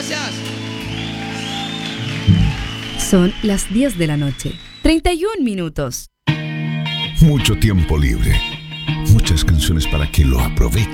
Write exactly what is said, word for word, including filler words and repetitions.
gracias. Son las diez de la noche, treinta y un minutos. Mucho tiempo libre. Muchas canciones para que lo aproveche.